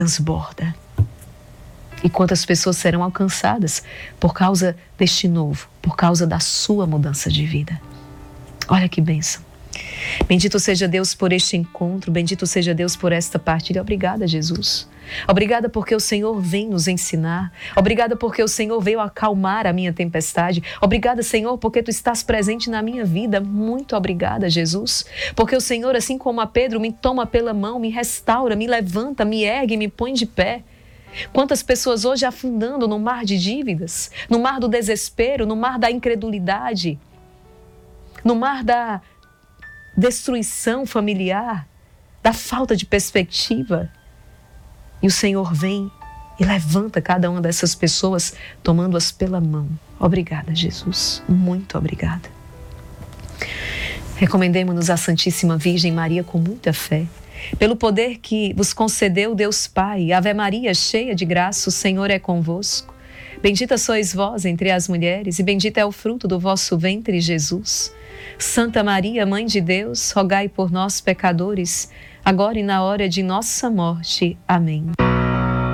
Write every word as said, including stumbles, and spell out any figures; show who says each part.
Speaker 1: transborda. E quantas pessoas serão alcançadas por causa deste novo, por causa da sua mudança de vida. Olha que bênção. Bendito seja Deus por este encontro, bendito seja Deus por esta partilha. Obrigada, Jesus. Obrigada porque o Senhor vem nos ensinar. Obrigada porque o Senhor veio acalmar a minha tempestade. Obrigada, Senhor, porque Tu estás presente na minha vida. Muito obrigada, Jesus. Porque o Senhor, assim como a Pedro, me toma pela mão, me restaura, me levanta, me ergue, me põe de pé. Quantas pessoas hoje afundando no mar de dívidas, no mar do desespero, no mar da incredulidade, no mar da destruição familiar, da falta de perspectiva. E o Senhor vem e levanta cada uma dessas pessoas, tomando-as pela mão. Obrigada, Jesus. Muito obrigada. Recomendemos-nos à Santíssima Virgem Maria com muita fé. Pelo poder que vos concedeu Deus Pai, Ave Maria, cheia de graça, o Senhor é convosco. Bendita sois vós entre as mulheres, e bendito é o fruto do vosso ventre, Jesus. Santa Maria, Mãe de Deus, rogai por nós, pecadores, agora e na hora de nossa morte. Amém.